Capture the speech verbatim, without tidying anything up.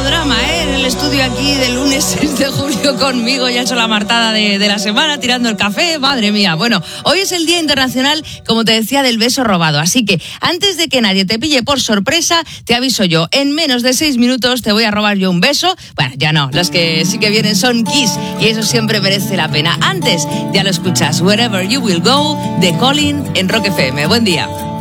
drama, ¿eh? En el estudio aquí del lunes seis de julio conmigo, ya he hecho la martada de, de la semana, tirando el café, madre mía. Bueno, hoy es el Día Internacional, como te decía, del beso robado, así que antes de que nadie te pille por sorpresa, te aviso yo, en menos de seis minutos te voy a robar yo un beso. Bueno, ya no, los que sí que vienen son Kiss, y eso siempre merece la pena. Antes, ya lo escuchas, Wherever You Will Go, de Colin en Rock F M. Buen día.